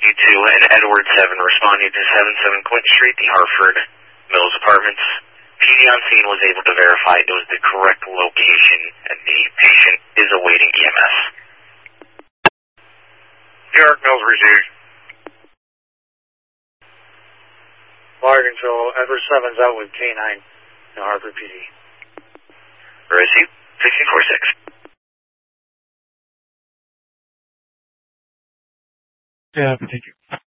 You 2 and Edward 7 responding to 77 Clinton Street, the Hartford Mills Apartments. PD on scene was able to verify it was the correct location, and the patient is awaiting EMS. New York Mills received. Fire control, Edward 7's out with K9 in Hartford PD. Received, 1646. Yeah, thank you.